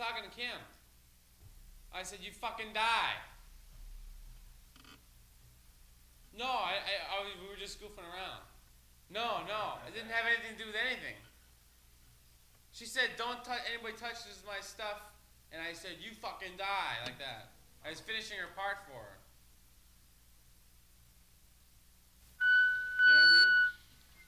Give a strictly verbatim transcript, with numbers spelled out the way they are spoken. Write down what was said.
talking to Kim. I said, you fucking die. No, I, I, I was, we were just goofing around. No, no, it didn't have anything to do with anything. She said, don't touch, anybody touches my stuff. And I said, you fucking die, like that. I was finishing her part for her.